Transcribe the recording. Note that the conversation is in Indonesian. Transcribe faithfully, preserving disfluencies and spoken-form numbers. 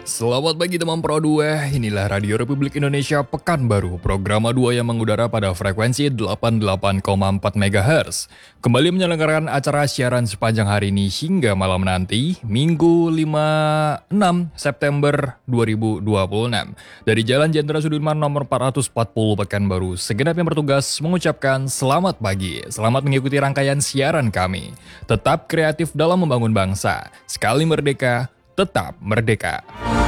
Selamat pagi teman Pro dua, inilah Radio Republik Indonesia Pekanbaru, program dua yang mengudara pada frekuensi delapan puluh delapan koma empat megahertz. Kembali menyelenggarakan acara siaran sepanjang hari ini hingga malam nanti, Minggu lima puluh enam September dua ribu dua puluh enam. Dari Jalan Jenderal Sudirman nomor empat ratus empat puluh Pekanbaru, segenap yang bertugas mengucapkan selamat pagi, selamat mengikuti rangkaian siaran kami. Tetap kreatif dalam membangun bangsa, sekali merdeka, tetap merdeka.